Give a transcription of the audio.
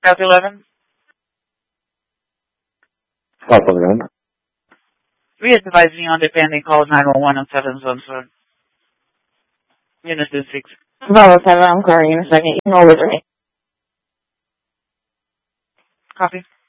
South 11? South 11. We advise you on depending call 911 on 7 zones for Unit 6. Bravo 7, I'm calling in a second. You can hold it for me. Copy.